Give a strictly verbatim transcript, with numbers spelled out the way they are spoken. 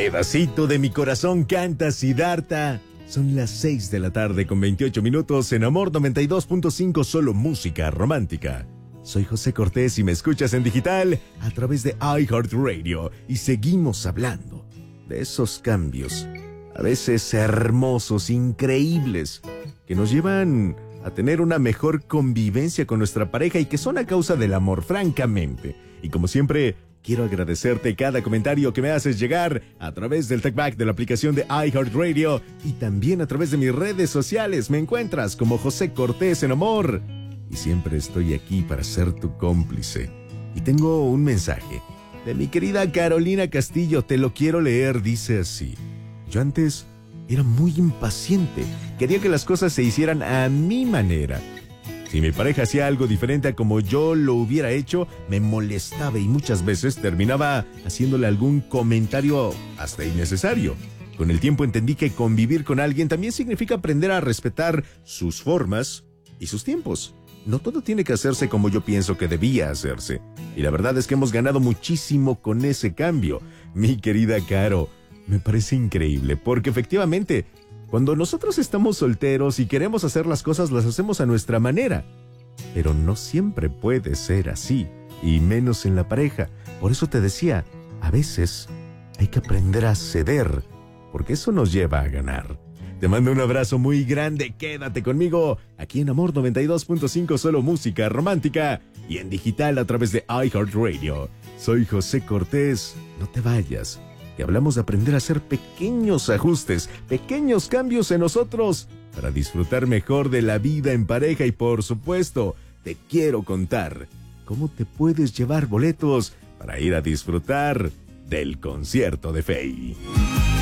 Pedacito de mi corazón canta Siddhartha. Son las seis de la tarde con veintiocho minutos en Amor noventa y dos punto cinco, solo música romántica. Soy José Cortés y me escuchas en digital a través de iHeartRadio y seguimos hablando de esos cambios, a veces hermosos, increíbles, que nos llevan a tener una mejor convivencia con nuestra pareja y que son a causa del amor, francamente. Y como siempre, quiero agradecerte cada comentario que me haces llegar a través del TalkBack de la aplicación de iHeartRadio y también a través de mis redes sociales. Me encuentras como José Cortés en Amor y siempre estoy aquí para ser tu cómplice. Y tengo un mensaje de mi querida Carolina Castillo, te lo quiero leer, dice así: yo antes era muy impaciente, quería que las cosas se hicieran a mi manera. Si mi pareja hacía algo diferente a como yo lo hubiera hecho, me molestaba y muchas veces terminaba haciéndole algún comentario hasta innecesario. Con el tiempo entendí que convivir con alguien también significa aprender a respetar sus formas y sus tiempos. No todo tiene que hacerse como yo pienso que debía hacerse. Y la verdad es que hemos ganado muchísimo con ese cambio. Mi querida Caro, me parece increíble porque efectivamente, cuando nosotros estamos solteros y queremos hacer las cosas, las hacemos a nuestra manera. Pero no siempre puede ser así, y menos en la pareja. Por eso te decía, a veces hay que aprender a ceder, porque eso nos lleva a ganar. Te mando un abrazo muy grande, quédate conmigo, aquí en Amor noventa y dos punto cinco, solo música romántica, y en digital a través de iHeartRadio. Soy José Cortés, no te vayas, que hablamos de aprender a hacer pequeños ajustes, pequeños cambios en nosotros para disfrutar mejor de la vida en pareja y, por supuesto, te quiero contar cómo te puedes llevar boletos para ir a disfrutar del concierto de Feid.